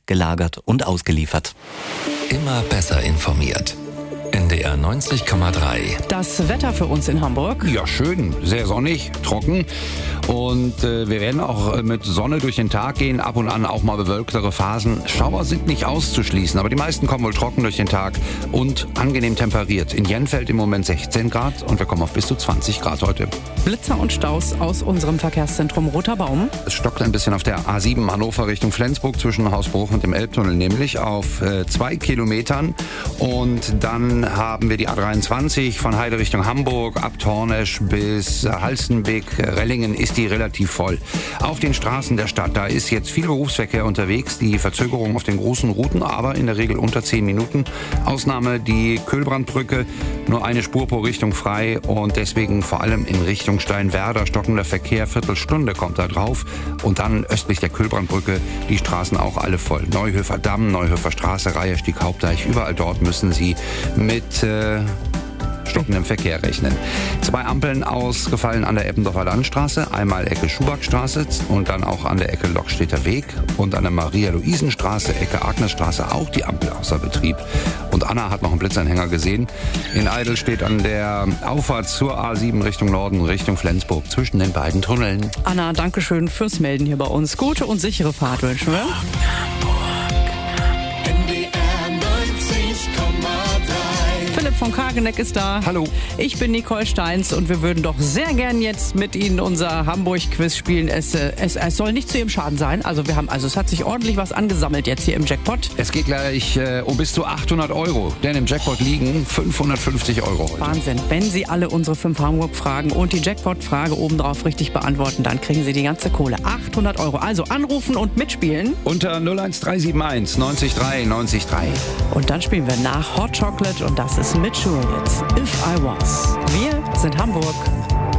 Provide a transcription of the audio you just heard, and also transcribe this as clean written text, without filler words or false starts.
gelagert und ausgeliefert. Immer besser informiert. NDR 90,3. Das Wetter für uns in Hamburg. Ja, schön. Sehr sonnig, trocken. Und wir werden auch mit Sonne durch den Tag gehen. Ab und an auch mal bewölktere Phasen. Schauer sind nicht auszuschließen, aber die meisten kommen wohl trocken durch den Tag und angenehm temperiert. In Jenfeld im Moment 16 Grad und wir kommen auf bis zu 20 Grad heute. Blitzer und Staus aus unserem Verkehrszentrum Roter Baum. Es stockt ein bisschen auf der A7 Hannover Richtung Flensburg zwischen Hausbruch und dem Elbtunnel, nämlich auf 2 Kilometern. Und dann haben wir die A23 von Heide Richtung Hamburg, ab Tornesch bis Halstenbek, Rellingen ist die relativ voll. Auf den Straßen der Stadt, da ist jetzt viel Berufsverkehr unterwegs, die Verzögerung auf den großen Routen, aber in der Regel unter 10 Minuten. Ausnahme die Köhlbrandbrücke, nur eine Spur pro Richtung frei und deswegen vor allem in Richtung Steinwerder stockender Verkehr, Viertelstunde kommt da drauf und dann östlich der Köhlbrandbrücke die Straßen auch alle voll. Neuhöfer Damm, Neuhöfer Straße, Reiherstieg, Hauptdeich, überall dort müssen Sie mit stockendem Verkehr rechnen. 2 Ampeln ausgefallen an der Eppendorfer Landstraße, einmal Ecke Schubackstraße und dann auch an der Ecke Lockstedter Weg und an der Maria-Luisen-Straße, Ecke Agnesstraße auch die Ampel außer Betrieb. Und Anna hat noch einen Blitzanhänger gesehen. In Eidel steht an der Auffahrt zur A7 Richtung Norden, Richtung Flensburg, zwischen den beiden Tunneln. Anna, danke schön fürs Melden hier bei uns. Gute und sichere Fahrt wünschen wir. Philipp von Kageneck ist da. Hallo. Ich bin Nicole Steins und wir würden doch sehr gern jetzt mit Ihnen unser Hamburg-Quiz spielen. Es soll nicht zu Ihrem Schaden sein. Also es hat sich ordentlich was angesammelt jetzt hier im Jackpot. Es geht gleich um bis zu 800 Euro, denn im Jackpot liegen 550 Euro heute. Wahnsinn. Wenn Sie alle unsere 5 Hamburg-Fragen und die Jackpot-Frage obendrauf richtig beantworten, dann kriegen Sie die ganze Kohle. 800 Euro. Also anrufen und mitspielen. Unter 01371 90 3 90 3. Und dann spielen wir nach Hot Chocolate und das ist mit Juliet. If I Was. Wir sind Hamburg.